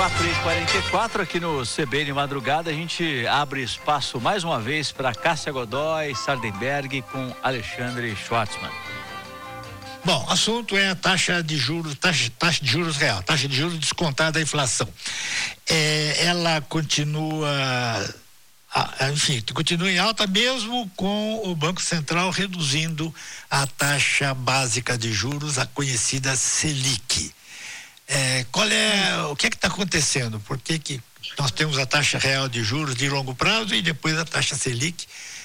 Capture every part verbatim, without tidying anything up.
quatro e quarenta e quatro aqui no C B N Madrugada, a gente abre espaço mais uma vez para Cássia Godoy, Sardenberg com Alexandre Schwartzman. Bom, o assunto é a taxa de juros, taxa, taxa de juros real, taxa de juros descontada da inflação. É, ela continua, enfim, continua em alta mesmo com o Banco Central reduzindo a taxa básica de juros, a conhecida Selic. É, qual é, o que é que está acontecendo? Por que que nós temos a taxa real de juros de longo prazo e depois a taxa Selic?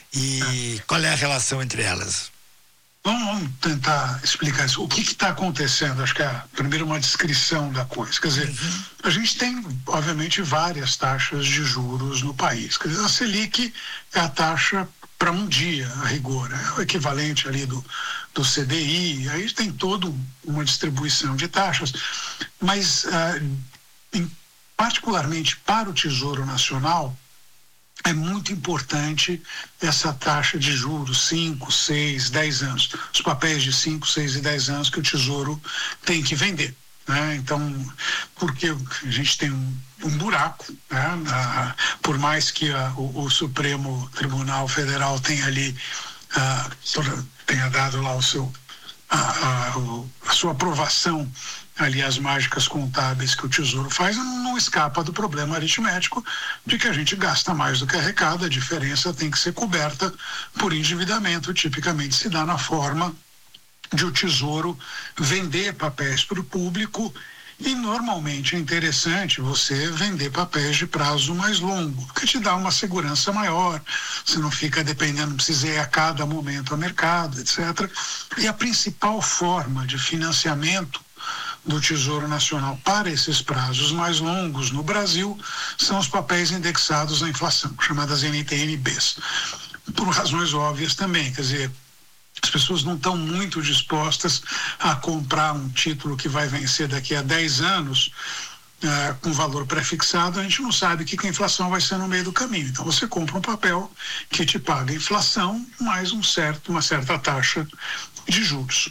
E qual é a relação entre elas? Vamos tentar explicar isso. O que está acontecendo? Acho que é primeiro uma descrição da coisa. Quer dizer, uhum. a gente tem, obviamente, várias taxas de juros no país. Quer dizer, a Selic é a taxa para um dia, a rigor. É o equivalente ali do, do C D I. Aí tem toda uma distribuição de taxas. Mas, ah, em, particularmente para o Tesouro Nacional, é muito importante essa taxa de juros, cinco, seis, dez anos. Os papéis de cinco, seis e dez anos que o Tesouro tem que vender. Né? Então, porque a gente tem um, um buraco, né? ah, por mais que a, o, o Supremo Tribunal Federal tenha ali, ah, tenha dado lá o seu, a, a, a sua aprovação ali as mágicas contábeis que o Tesouro faz, não escapa do problema aritmético de que a gente gasta mais do que arrecada, a diferença tem que ser coberta por endividamento, tipicamente se dá na forma de o Tesouro vender papéis para o público e normalmente é interessante você vender papéis de prazo mais longo, porque te dá uma segurança maior, você não fica dependendo, não precisa ir a cada momento ao mercado, etcétera. E a principal forma de financiamento do Tesouro Nacional para esses prazos mais longos no Brasil são os papéis indexados à inflação, chamadas N T N Bs. Por razões óbvias também, quer dizer, as pessoas não estão muito dispostas a comprar um título que vai vencer daqui a dez anos uh, com valor pré-fixado, a gente não sabe o que, que a inflação vai ser no meio do caminho. Então você compra um papel que te paga a inflação mais um certo, uma certa taxa de juros.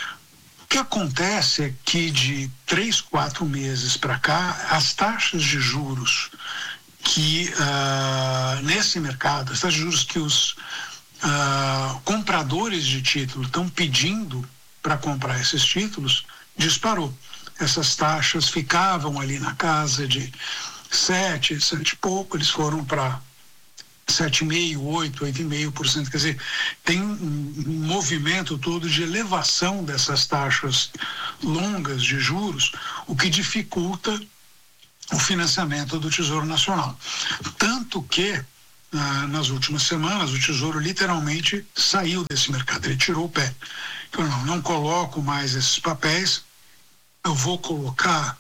O que acontece é que de três, quatro meses para cá, as taxas de juros que uh, nesse mercado, as taxas de juros que os uh, compradores de título estão pedindo para comprar esses títulos, disparou. Essas taxas ficavam ali na casa de sete, sete e pouco, eles foram para sete vírgula cinco, oito, oito vírgula cinco por cento, quer dizer, tem um, um movimento todo de elevação dessas taxas longas de juros, o que dificulta o financiamento do Tesouro Nacional. Tanto que, ah, nas últimas semanas, o Tesouro literalmente saiu desse mercado, ele tirou o pé. Então, não, não coloco mais esses papéis, eu vou colocar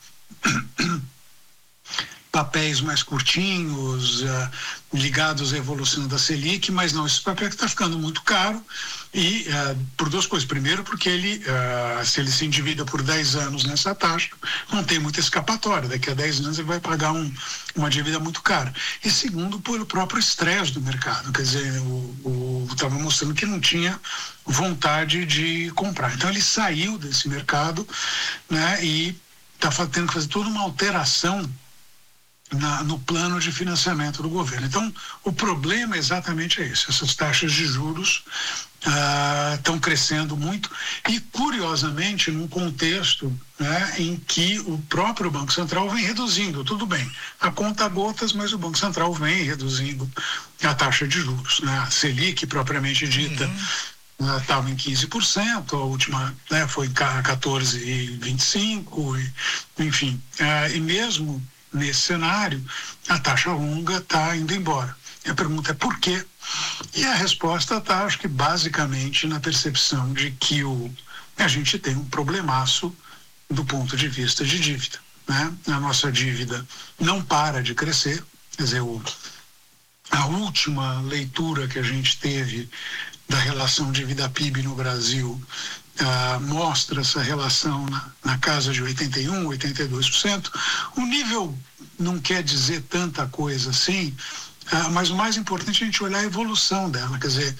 papéis mais curtinhos, uh, ligados à evolução da Selic, mas não, esse papel está ficando muito caro e uh, por duas coisas. Primeiro, porque ele, uh, se ele se endivida por dez anos nessa taxa, não tem muita escapatória. Daqui a dez anos ele vai pagar um, uma dívida muito cara. E segundo, pelo próprio estresse do mercado. Quer dizer, o estava mostrando que não tinha vontade de comprar. Então ele saiu desse mercado, né, e está tendo que fazer toda uma alteração Na, no plano de financiamento do governo. Então, o problema exatamente é esse. Essas taxas de juros estão ah, crescendo muito e, curiosamente, num contexto, né, em que o próprio Banco Central vem reduzindo. Tudo bem, a conta gotas, mas o Banco Central vem reduzindo a taxa de juros. Né? A Selic, propriamente dita, estava uhum. em quinze por cento, a última, né, foi em quatorze vírgula vinte e cinco por cento, e, enfim, ah, e mesmo nesse cenário, a taxa longa está indo embora. E a pergunta é por quê? E a resposta está, acho que basicamente, na percepção de que o, a gente tem um problemaço do ponto de vista de dívida. Né? A nossa dívida não para de crescer, quer dizer, o, a última leitura que a gente teve da relação dívida-P I B no Brasil Uh, mostra essa relação na, na casa de oitenta e um, oitenta e dois por cento. O nível não quer dizer tanta coisa assim, uh, mas o mais importante é a gente olhar a evolução dela. Quer dizer,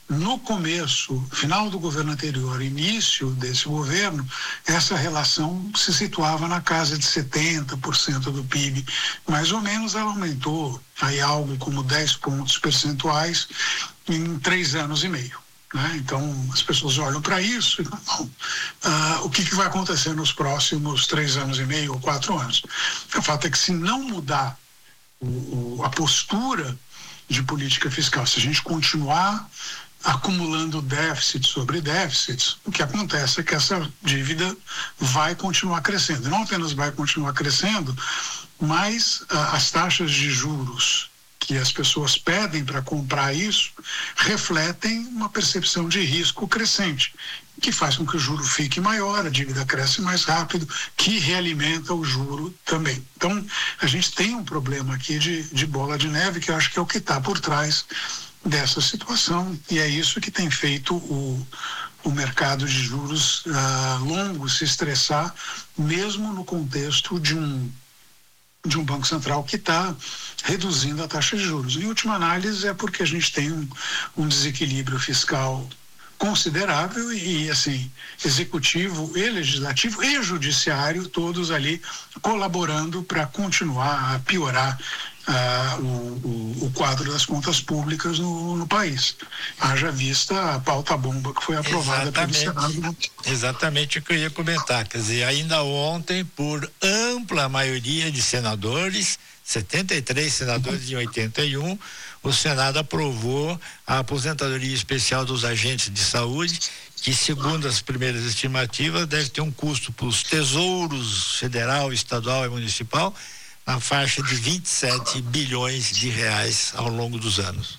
no começo, final do governo anterior, início desse governo, essa relação se situava na casa de setenta por cento do P I B. Mais ou menos ela aumentou aí algo como dez pontos percentuais em três anos e meio. Né? Então, as pessoas olham para isso e falam, ah, o que, que vai acontecer nos próximos três anos e meio ou quatro anos? O fato é que se não mudar o, o, a postura de política fiscal, se a gente continuar acumulando déficit sobre déficits, o que acontece é que essa dívida vai continuar crescendo. Não apenas vai continuar crescendo, mas ah, as taxas de juros que as pessoas pedem para comprar isso refletem uma percepção de risco crescente, que faz com que o juro fique maior, a dívida cresce mais rápido, que realimenta o juro também. Então, a gente tem um problema aqui de, de bola de neve, que eu acho que é o que está por trás dessa situação, e é isso que tem feito o, o mercado de juros uh, longo se estressar, mesmo no contexto de um, de um Banco Central que está reduzindo a taxa de juros. Em última análise, é porque a gente tem um, um desequilíbrio fiscal considerável e, assim, executivo e legislativo e judiciário, todos ali colaborando para continuar a piorar Uh, o, o, o quadro das contas públicas no, no país. Haja vista a pauta-bomba que foi aprovada pelo Senado. Né? Exatamente o que eu ia comentar. Quer dizer, ainda ontem, por ampla maioria de senadores, setenta e três senadores em oitenta e um, o Senado aprovou a aposentadoria especial dos agentes de saúde, que, segundo as primeiras estimativas, deve ter um custo para os tesouros federal, estadual e municipal na faixa de vinte e sete bilhões de reais ao longo dos anos.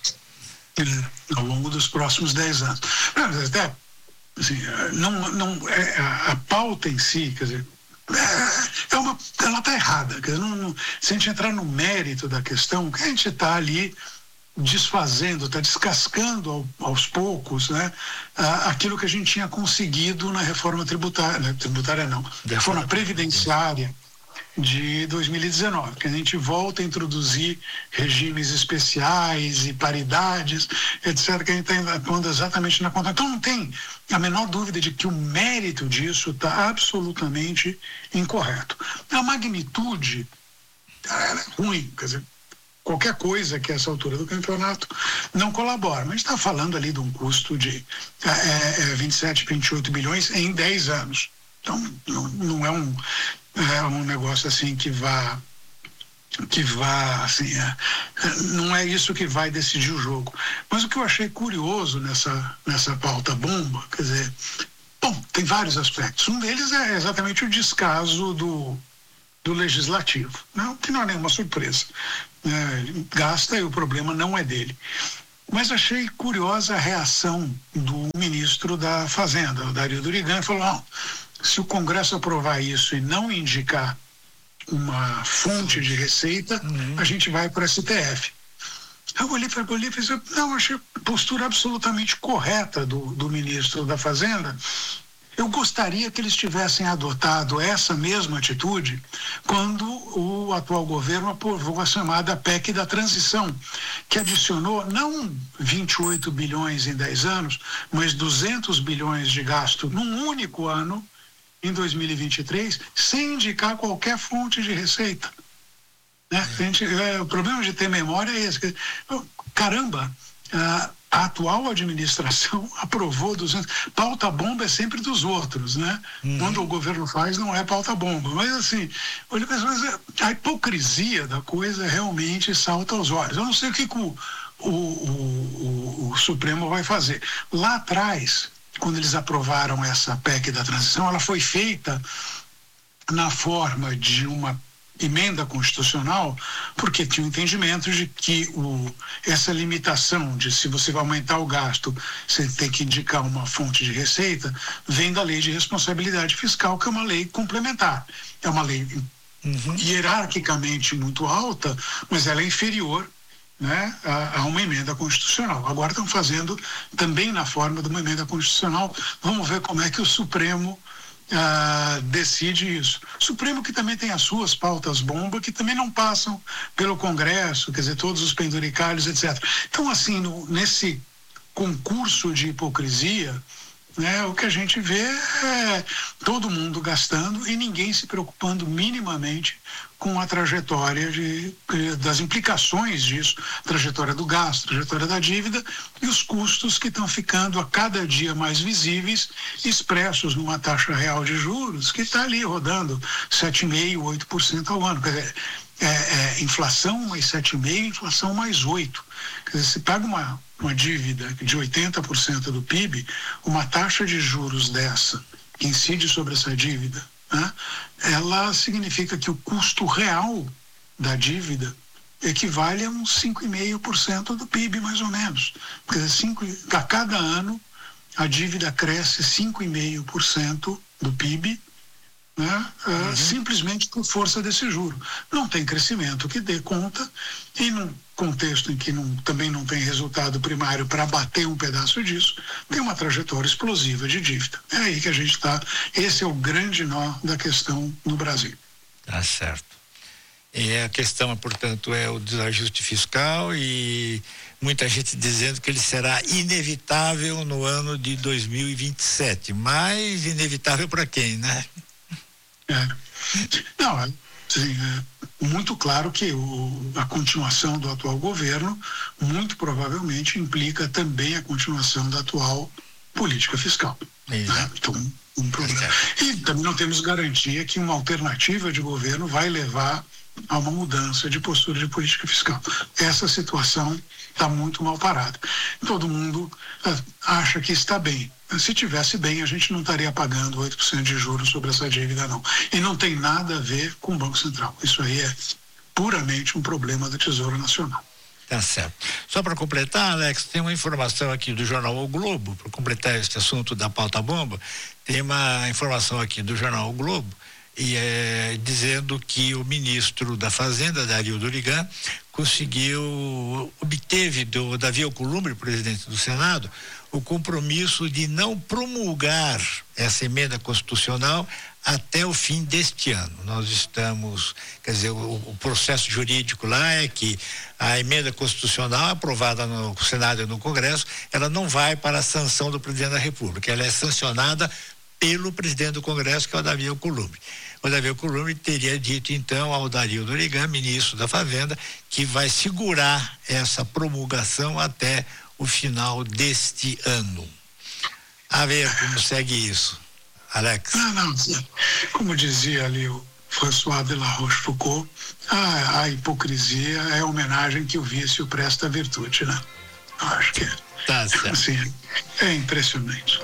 Ao longo dos próximos dez anos. Até, assim, não, não, é, a, a pauta em si, quer dizer, é, é uma, ela está errada. Quer dizer, não, não, se a gente entrar no mérito da questão, que a gente está ali desfazendo, está descascando ao, aos poucos, né, a, aquilo que a gente tinha conseguido na reforma tributária, né, tributária não, reforma previdenciária de dois mil e dezenove, que a gente volta a introduzir regimes especiais e paridades, etcétera, que a gente está atuando exatamente na conta. Então não tem a menor dúvida de que o mérito disso está absolutamente incorreto. A magnitude é ruim, quer dizer, qualquer coisa que a essa altura do campeonato não colabora, mas está falando ali de um custo de é, é, vinte e sete, vinte e oito bilhões em dez anos. Então não, não é um é um negócio assim que vá que vá assim, é, não é isso que vai decidir o jogo. Mas o que eu achei curioso nessa nessa pauta bomba, quer dizer, bom, tem vários aspectos. Um deles é exatamente o descaso do do legislativo, não, que não é nenhuma surpresa. É, gasta e o problema não é dele. Mas achei curiosa a reação do ministro da Fazenda, o Dario Durigan, falou, não, se o Congresso aprovar isso e não indicar uma fonte de receita, uhum. a gente vai para o S T F. Eu olhei para ele e falei, não, achei a postura absolutamente correta do, do ministro da Fazenda. Eu gostaria que eles tivessem adotado essa mesma atitude quando o atual governo aprovou a chamada P E C da transição, que adicionou não vinte e oito bilhões em dez anos, mas duzentos bilhões de gasto num único ano, em dois mil e vinte e três, sem indicar qualquer fonte de receita. Né? A gente, é, o problema de ter memória é esse. Caramba, a, a atual administração aprovou duzentos... Pauta-bomba é sempre dos outros, né? Uhum. Quando o governo faz, não é pauta-bomba. Mas, assim, mas a hipocrisia da coisa realmente salta aos olhos. Eu não sei o que, que o, o, o, o, o Supremo vai fazer. Lá atrás, quando eles aprovaram essa P E C da transição, ela foi feita na forma de uma emenda constitucional, porque tinha o entendimento de que o, essa limitação de se você vai aumentar o gasto, você tem que indicar uma fonte de receita, vem da lei de responsabilidade fiscal, que é uma lei complementar. É uma lei uhum. hierarquicamente muito alta, mas ela é inferior, né, a, a uma emenda constitucional. Agora estão fazendo também na forma de uma emenda constitucional. Vamos ver como é que o Supremo ah, decide isso. O Supremo que também tem as suas pautas bomba, que também não passam pelo Congresso, quer dizer, todos os penduricalhos, etcétera. Então, assim, no, nesse concurso de hipocrisia, né, o que a gente vê é todo mundo gastando e ninguém se preocupando minimamente com a trajetória de, das implicações disso, trajetória do gasto, trajetória da dívida e os custos que estão ficando a cada dia mais visíveis, expressos numa taxa real de juros que está ali rodando sete vírgula cinco por cento, oito por cento ao ano. Quer dizer, é, é inflação mais sete vírgula cinco por cento, inflação mais oito por cento. Quer dizer, se paga uma, uma dívida de oitenta por cento do P I B, uma taxa de juros dessa, que incide sobre essa dívida, né, ela significa que o custo real da dívida equivale a uns cinco vírgula cinco por cento do P I B, mais ou menos. Quer dizer, cinco, a cada ano a dívida cresce cinco vírgula cinco por cento do P I B, né, uhum. uh, simplesmente por força desse juro. Não tem crescimento que dê conta, e num contexto em que não, também não tem resultado primário para abater um pedaço disso, tem uma trajetória explosiva de dívida. É aí que a gente está. Esse é o grande nó da questão no Brasil. Tá certo. E a questão, portanto, é o desajuste fiscal, e muita gente dizendo que ele será inevitável no ano de dois mil e vinte e sete. Mas inevitável para quem, né? É. Não, é, sim, é muito claro que o, a continuação do atual governo muito provavelmente implica também a continuação da atual política fiscal. Né? Então, um problema. E também não temos garantia que uma alternativa de governo vai levar a uma mudança de postura de política fiscal. Essa situação está muito mal parada. Todo mundo uh, acha que está bem. Se tivesse bem, a gente não estaria pagando oito por cento de juros sobre essa dívida, não. E não tem nada a ver com o Banco Central. Isso aí é puramente um problema do Tesouro Nacional. Tá certo. Só para completar, Alex, tem uma informação aqui do jornal O Globo, para completar este assunto da pauta bomba, tem uma informação aqui do jornal O Globo, e é, dizendo que o ministro da Fazenda, Dario Durigan, conseguiu, obteve do Davi Alcolumbre, presidente do Senado, o compromisso de não promulgar essa emenda constitucional até o fim deste ano. Nós estamos, quer dizer, o, o processo jurídico lá é que a emenda constitucional aprovada no Senado e no Congresso, ela não vai para a sanção do presidente da República, ela é sancionada pelo presidente do Congresso, que é o Davi Alcolumbre. O Davi Alcolumbre teria dito então ao Dario Durigan, ministro da Fazenda, que vai segurar essa promulgação até o final deste ano. A ver como segue isso, Alex. Não, não, como dizia ali o François de la Rochefoucauld, a, a hipocrisia é a homenagem que o vício presta à virtude, né? Eu acho que tá certo. Assim, é impressionante.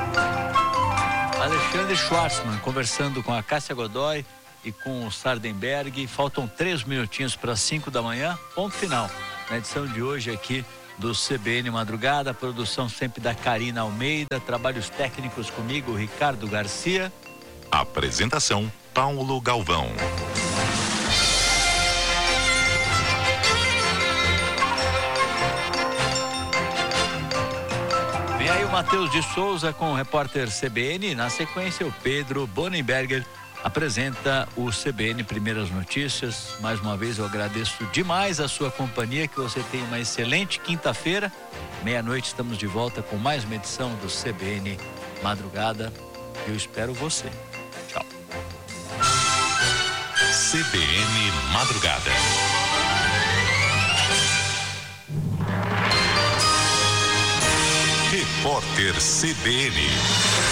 Alexandre Schwartzman conversando com a Cássia Godoy e com o Sardenberg. Faltam três minutinhos para cinco da manhã, ponto final. Na edição de hoje aqui do C B N Madrugada, a produção sempre da Karina Almeida, trabalhos técnicos comigo, Ricardo Garcia. Apresentação, Paulo Galvão. Vem aí o Matheus de Souza com o repórter C B N. Na sequência, o Pedro Bonenberger apresenta o C B N Primeiras Notícias. Mais uma vez eu agradeço demais a sua companhia, que você tenha uma excelente quinta-feira. Meia-noite estamos de volta com mais uma edição do C B N Madrugada. Eu espero você. Tchau. C B N Madrugada. Repórter C B N.